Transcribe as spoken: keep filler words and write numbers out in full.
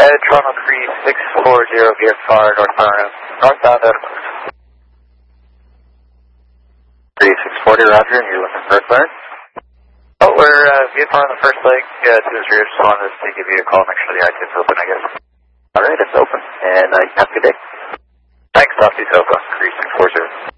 Ed, Toronto three six four zero, V F R, northbound, northbound out of three six four zero, Roger, and you're looking for a clearance? Oh, we're uh, V F R on the first leg, uh, to the rear, just wanted us to give you a call, make sure the I T is open, I guess. Alright, it's open, and uh, have a good day. Thanks, talk to you, Sofa, three six four zero.